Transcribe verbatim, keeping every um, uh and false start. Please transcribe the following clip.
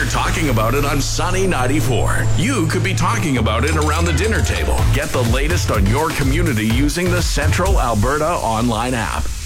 talking about it on Sunny ninety-four. You could be talking about it around the dinner table. Get the latest on your community using the Central Alberta online app.